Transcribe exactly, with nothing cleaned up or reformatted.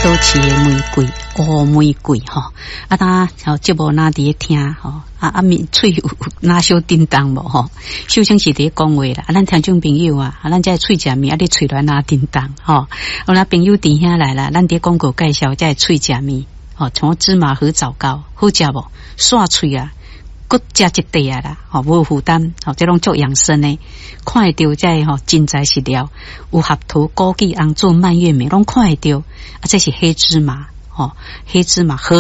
都市的玫瑰，乌玫瑰吼，啊，咱吼节目哪伫咧听吼，啊啊面喙有哪小叮当无吼，首先是伫咧讲话啦，啊，咱听众朋友啊，啊，咱这喙食面啊，你喙软哪叮当吼，我咱朋友弟兄来啦，咱伫广告介绍这喙食面，吼，像芝麻和枣糕好食无，刷喙啊。搁食一块啊啦，吼无负担，吼这种足养生的，看会到这吼真材实料，有合桃、枸杞、红枣、蔓越莓，拢看会到，啊这是黑芝麻，吼黑芝麻和